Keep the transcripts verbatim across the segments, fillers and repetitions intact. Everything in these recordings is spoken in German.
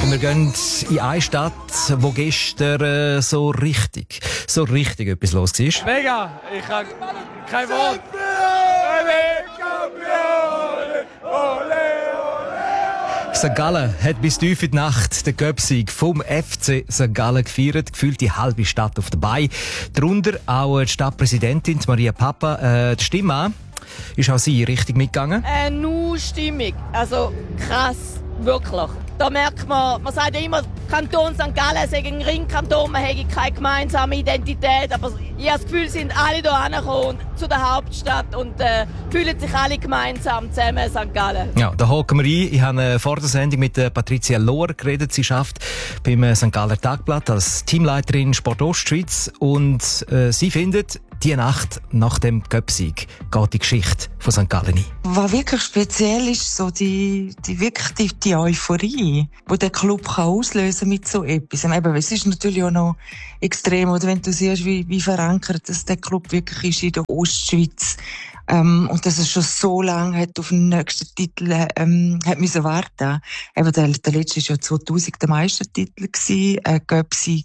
Wir gehen in eine Stadt, wo gestern äh, so richtig, so richtig etwas los war. Mega! Ich habe kein Wort. Sankt Gallen hat bis tief in die Nacht den Göpsieg vom F C Sankt Gallen gefeiert. Gefühlt die halbe Stadt auf dabei. Darunter auch die Stadtpräsidentin Maria Papa. Äh, die Stimme an. Ist auch sie richtig mitgegangen? Äh, nur stimmig. Also krass, wirklich. Da merkt man, man sagt ja immer, Kanton Sankt Gallen sei ein Ringkanton, man hätte keine gemeinsame Identität. Aber ich habe das Gefühl, sie sind alle hier angekommen zu der Hauptstadt und äh, fühlen sich alle gemeinsam zusammen Sankt Gallen. Ja, da hocken wir ein. Ich habe äh, vor der Sendung mit äh, Patricia Lohr geredet. Sie arbeitet beim äh, Sankt Galler Tagblatt als Teamleiterin Sport Ostschweiz. Und äh, sie findet, die Nacht nach dem Göpsieg geht die Geschichte von Sankt Gallen ein. Was wirklich speziell ist, so die, die wirklich die, die Euphorie, die der Club kann auslösen mit so etwas. Und eben, es ist natürlich auch noch extrem, oder wenn du siehst, wie, wie verankert dass der Club wirklich ist in der Ostschweiz. Ähm, und dass es schon so lange hat auf den nächsten Titel, ähm, hat müssen warten. Eben, der, der letzte ist ja zweitausend der Meistertitel gewesen, äh, Göpsieg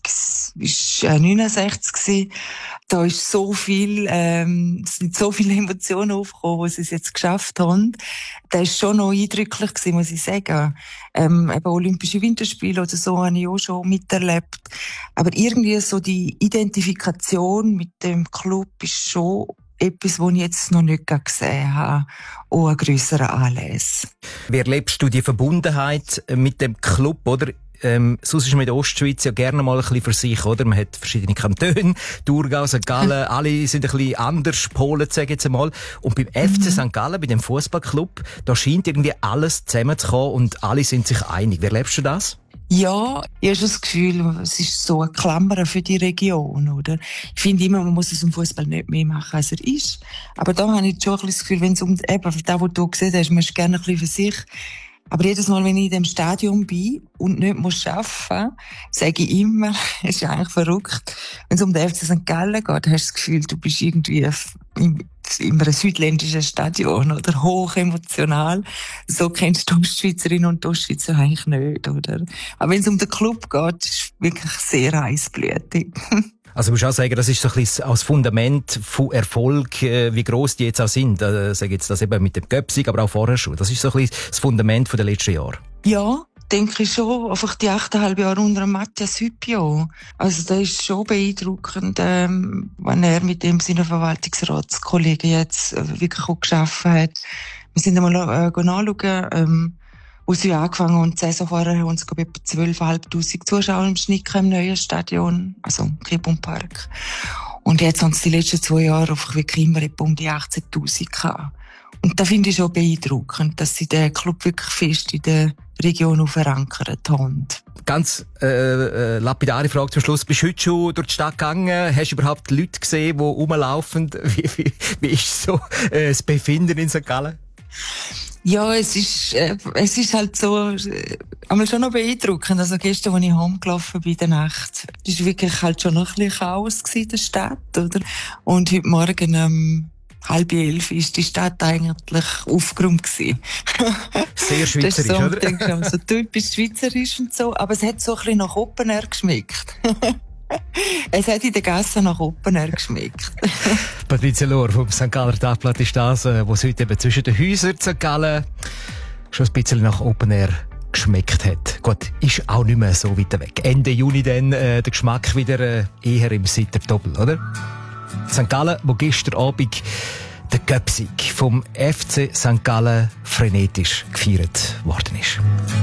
ist äh, neunundsechzig gewesen. Da ist so viel, ähm, es sind so viele Emotionen aufgekommen, wo sie es jetzt geschafft haben. Das ist schon noch eindrücklich gewesen, muss ich sagen. Ähm, eben Olympische Winterspiele oder so habe ich auch schon miterlebt. Aber irgendwie so die Identifikation mit dem Club ist schon etwas, was ich jetzt noch nicht gesehen habe, auch ein grösserer Anlass. Wie erlebst du die Verbundenheit mit dem Club, oder? Ähm, sonst ist man in der Ostschweiz ja gerne mal ein bisschen für sich, oder? Man hat verschiedene Kantone, Thurgau, Sankt Gallen, alle sind ein bisschen anders, Polen, sage ich jetzt einmal. Und beim F C Sankt Gallen, bei dem Fußballclub, da scheint irgendwie alles zusammenzukommen und alle sind sich einig. Wie erlebst du das? Ja, ich habe schon das Gefühl, es ist so ein Klammern für die Region, oder? Ich finde immer, man muss aus dem Fußball nicht mehr machen, als er ist. Aber da habe ich schon ein bisschen das Gefühl, wenn es um, eben, das, was du gesehen hast, man ist gerne ein bisschen für sich. Aber jedes Mal, wenn ich in dem Stadion bin und nicht muss arbeiten, sage ich immer, es ist eigentlich verrückt. Wenn es um den F C Sankt Gallen geht, hast du das Gefühl, du bist irgendwie in einem südländischen Stadion, oder? Hoch emotional. So kennst du die Ostschweizerinnen und die Ostschweizer eigentlich nicht, oder? Aber wenn es um den Club geht, ist es wirklich sehr heißblütig. Also du musst auch sagen, das ist so ein bisschen das Fundament von Erfolg, wie gross die jetzt auch sind. Ich sage jetzt das eben mit dem Göpsieg, aber auch vorher schon. Das ist so ein bisschen das Fundament der letzten Jahre. Ja, denke ich schon. Einfach die achteinhalb Jahre unter Matthias Hüppio. Also das ist schon beeindruckend, ähm, wenn er mit dem seinen Verwaltungsratskollegen jetzt äh, wirklich auch geschaffen hat. Wir sind einmal äh, nachschauen, ähm, wo sie angefangen haben, die Saison vorher haben sie, glaube ich, etwa zwölftausendfünfhundert Zuschauer im Schnitt im neuen Stadion, also im Kibun Park. Und jetzt haben sie die letzten zwei Jahre einfach wirklich immer etwa um die achtzehntausend gehabt. Und da finde ich schon beeindruckend, dass sie den Club wirklich fest in der Region verankert haben. Ganz äh, äh, lapidare Frage zum Schluss. Bist du heute schon durch die Stadt gegangen? Hast du überhaupt Leute gesehen, die rumlaufen? Wie, wie, wie ist so äh, das Befinden in Sankt Gallen? Ja, es ist, äh, es ist halt so, äh, einmal schon noch beeindruckend. Also gestern, als ich heimgelaufen bin in der Nacht, es war wirklich halt schon noch ein bisschen Chaos in der Stadt, oder? Und heute Morgen, ähm, halb elf, ist die Stadt eigentlich aufgeräumt gewesen. Sehr schweizerisch, so, oder? Denkst du, so typisch schweizerisch und so. Aber es hat so ein bisschen nach Open Air geschmeckt. Es hat in der Gasse nach Open Air geschmeckt. Patricia Lohr vom Sankt Galler Tagblatt ist das, wo es heute eben zwischen den Häusern Sankt Gallen schon ein bisschen nach Open Air geschmeckt hat. Gut, ist auch nicht mehr so weit weg. Ende Juni dann äh, der Geschmack wieder äh, eher im Sitter-Doppel, oder? Sankt Gallen, wo gestern Abend der Göpsieg vom F C Sankt Gallen frenetisch gefeiert worden ist.